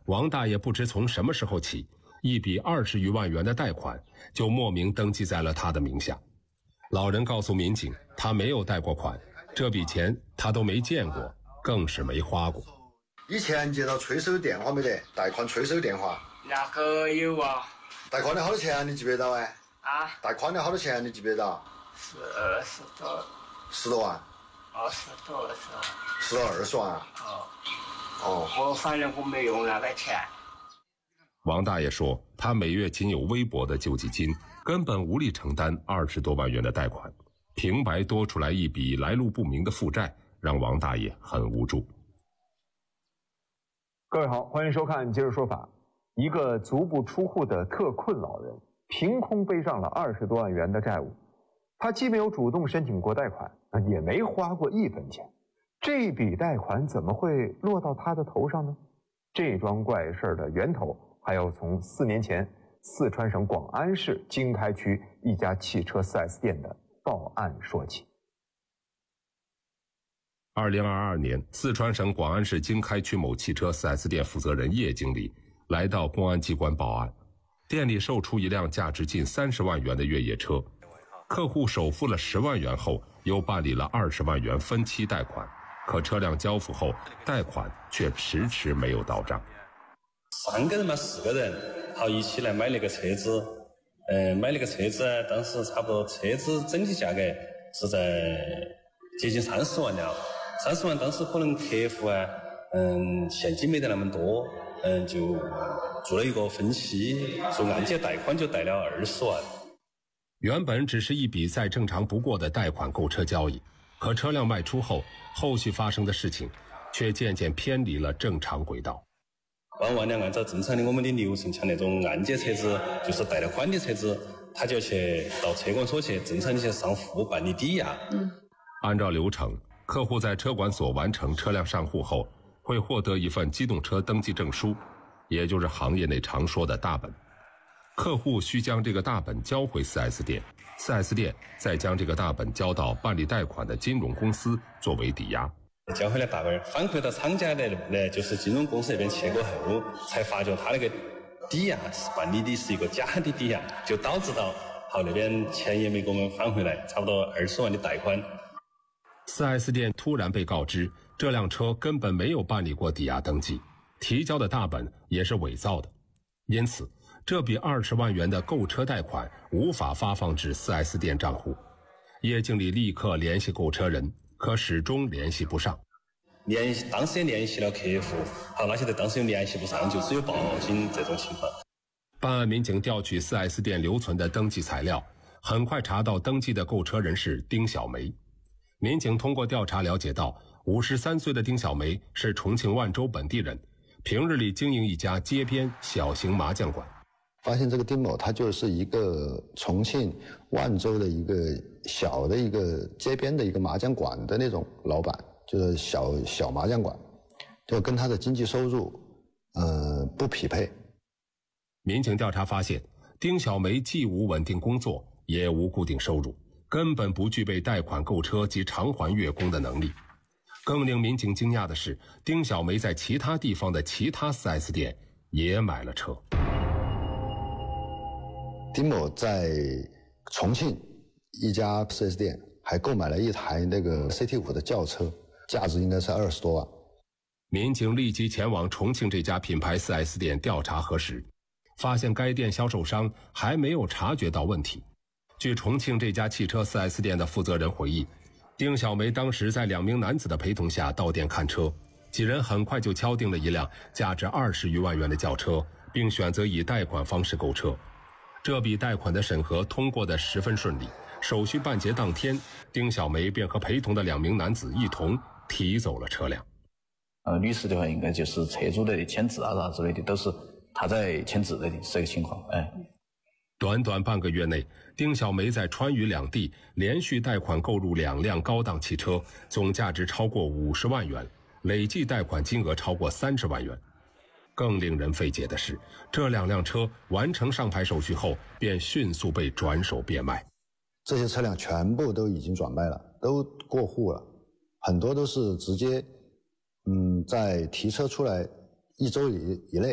王大爷不知从什么时候起，一笔20余万元的贷款就莫名登记在了他的名下。老人告诉民警，他没有贷过款，这笔钱他都没见过，更是没花过。 以前接到催收电话没得？贷款催收电话？ 那个有啊。 贷款的好多钱你记不得到哎？ 啊？ 贷款的好多钱你记不得到 ？20多。 10多万 ？20多20万。 10到20万啊？ 我反正我没用那个钱。 王大爷说，他每月仅有微薄的救济金，根本无力承担20多万元的贷款，平白多出来一笔来路不明的负债，让王大爷很无助。 各位好，欢迎收看《今日说法》。一个足不出户的特困老人，凭空背上了20多万元的债务。他既没有主动申请过贷款，也没花过1分钱。这笔贷款怎么会落到他的头上呢？这桩怪事的源头还要从4年前四川省广安市经开区一家汽车 4S 店的报案说起。 2022年，四川省广安市经开区某汽车 4S 店负责人叶经理来到公安机关报案，店里售出一辆价值近30万元的越野车，客户首付了10万元后，又办理了20万元分期贷款，可车辆交付后，贷款却迟迟没有到账。 3个人嘛，4个人，好一起来买那个车子，买那个车子当时差不多车子整体价格是在接近30万了。30万当时可能客户现金没得那么多，就做了一个分期，做按揭贷款就贷了20万。 原本只是一笔再正常不过的贷款购车交易，可车辆卖出后，后续发生的事情却渐渐偏离了正常轨道。 往往呢，按照正常的我们的流程，像那种按揭车子，就是贷了款的车子，他就去到车管所去正常的去上户办理抵押。 按照流程，客户在车管所完成车辆上户后，会获得一份机动车登记证书，也就是行业内常说的大本。客户需将这个大本交回 4S 店，4S 店再将这个大本交到办理贷款的金融公司作为抵押。 交回来大本反馈到厂家来呢，就是金融公司那边去过后，才发觉他那个抵押是办理的是一个假的抵押，就导致到那边钱也没给我们返回来，差不多20万的贷款。 4S 店突然被告知，这辆车根本没有办理过抵押登记，提交的大本也是伪造的，因此这笔20万元的购车贷款无法发放至 4S 店账户。叶经理立刻联系购车人，可始终联系不上。 当时也联系了客户，那现在当时又联系不上，就只有报警这种情况。 办案民警调取 4S 店留存的登记材料，很快查到登记的购车人是丁小梅。民警通过调查了解到，53岁的丁小梅是重庆万州本地人，平日里经营一家街边小型麻将馆。 发现这个丁某他就是一个重庆万州的一个小的一个街边的一个麻将馆的那种老板，就是小麻将馆，就跟他的经济收入不匹配。 民警调查发现，丁小梅既无稳定工作，也无固定收入，根本不具备贷款购车及偿还月供的能力。更令民警惊讶的是，丁小梅在其他地方的其他 4S 店也买了车。 丁某在重庆一家 4S 店还购买了一台那个 CT5 的轿车，价值应该是20多万。 民警立即前往重庆这家品牌 4S 店调查核实，发现该店销售商还没有察觉到问题。据重庆这家汽车 4S 店的负责人回忆，丁小梅当时在2名男子的陪同下到店看车，几人很快就敲定了一辆价值20余万元的轿车，并选择以贷款方式购车。这笔贷款的审核通过得十分顺利，手续办结当天，丁小梅便和陪同的2名男子一同提走了车辆。 律师的话应该就是车主的签字啊啥之类的，都是他在签字的，是这个情况。 短短半个月内，丁小梅在川渝两地连续贷款购入2辆高档汽车，总价值超过50万元，累计贷款金额超过30万元。更令人费解的是，这2辆车完成上牌手续后，便迅速被转手变卖。 这些车辆全部都已经转卖了，都过户了，很多都是直接在提车出来1周以内